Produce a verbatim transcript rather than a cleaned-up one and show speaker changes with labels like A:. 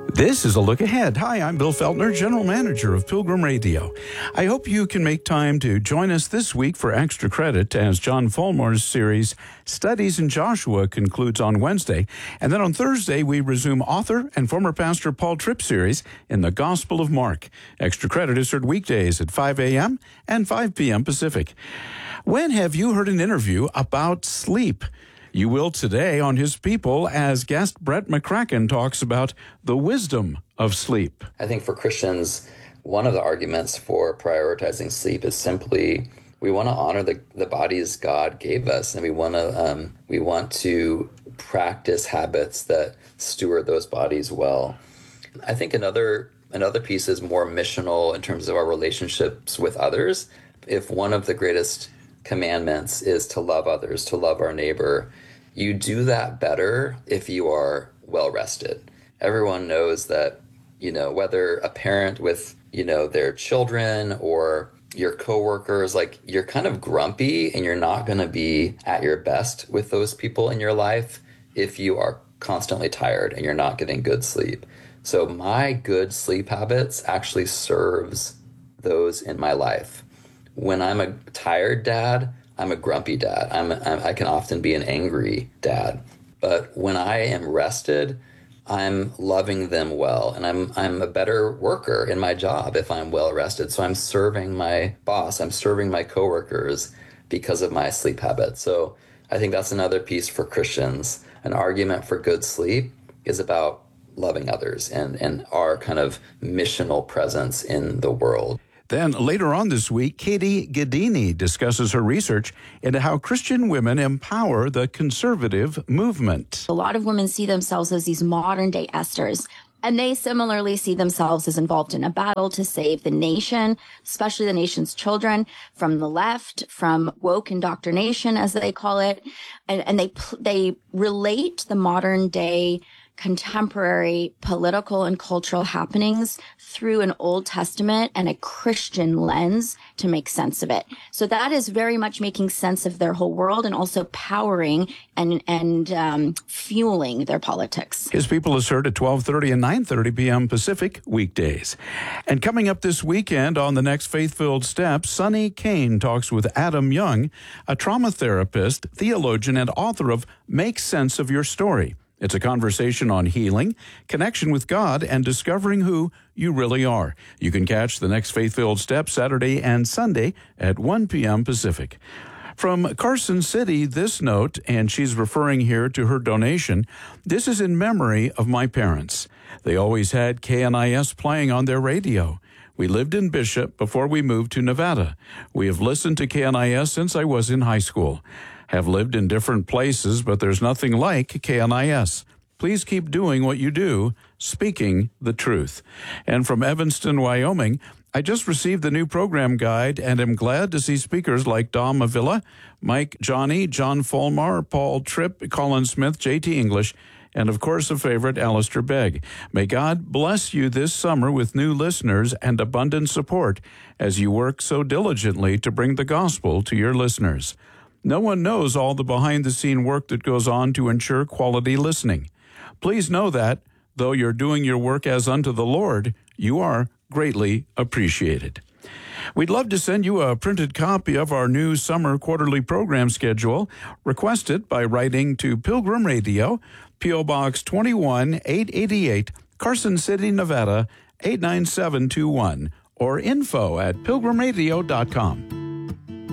A: This is a look ahead. Hi, I'm Bill Feltner, General Manager of Pilgrim Radio. I hope you can make time to join us this week for extra credit as John Fulmer's series Studies in Joshua concludes on Wednesday. And then on Thursday, we resume author and former pastor Paul Tripp's series in the Gospel of Mark. Extra credit is heard weekdays at five a.m. and five p.m. Pacific. When have you heard an interview about sleep? You will today on His People as guest Brett McCracken talks about the wisdom of sleep.
B: I think for Christians, one of the arguments for prioritizing sleep is simply we want to honor the, the bodies God gave us, and we want to um, we want to practice habits that steward those bodies well. I think another another piece is more missional in terms of our relationships with others. If one of the greatest commandments is to love others, to love our neighbor, you do that better if you are well rested. Everyone knows that, you know, whether a parent with, you know, their children or your coworkers, like you're kind of grumpy and you're not going to be at your best with those people in your life if you are constantly tired and you're not getting good sleep. So my good sleep habits actually serves those in my life. When I'm a tired dad, I'm a grumpy dad. I'm, I'm I can often be an angry dad. But when I am rested, I'm loving them well, and I'm I'm a better worker in my job if I'm well rested. So I'm serving my boss, I'm serving my coworkers because of my sleep habits. So I think that's another piece for Christians. An argument for good sleep is about loving others and, and our kind of missional presence in the world.
A: Then later on this week, Katie Gaddini discusses her research into how Christian women empower the conservative movement.
C: A lot of women see themselves as these modern day Esthers, and they similarly see themselves as involved in a battle to save the nation, especially the nation's children, from the left, from woke indoctrination, as they call it. And, and they they relate the modern day contemporary political and cultural happenings through an Old Testament and a Christian lens to make sense of it. So that is very much making sense of their whole world and also powering and and um, fueling their politics.
A: His People is heard at twelve thirty and nine thirty p.m. Pacific weekdays. And coming up this weekend on the next Faith-Filled Step, Sonny Kane talks with Adam Young, a trauma therapist, theologian, and author of Make Sense of Your Story. It's a conversation on healing, connection with God, and discovering who you really are. You can catch the next Faith-Filled Step Saturday and Sunday at one p.m. Pacific. From Carson City, this note, and she's referring here to her donation, this is in memory of my parents. They always had K N I S playing on their radio. We lived in Bishop before we moved to Nevada. We have listened to K N I S since I was in high school. Have lived in different places, but there's nothing like K N I S. Please keep doing what you do, speaking the truth. And from Evanston, Wyoming, I just received the new program guide and am glad to see speakers like Dom Avila, Mike Johnny, John Fulmer, Paul Tripp, Colin Smith, J T English, and of course a favorite, Alistair Begg. May God bless you this summer with new listeners and abundant support as you work so diligently to bring the gospel to your listeners. No one knows all the behind-the-scene work that goes on to ensure quality listening. Please know that, though you're doing your work as unto the Lord, you are greatly appreciated. We'd love to send you a printed copy of our new summer quarterly program schedule. Request it by writing to Pilgrim Radio, P O. Box twenty-one eight eighty-eight, Carson City, Nevada, eight nine seven two one, or info at pilgrim radio dot com.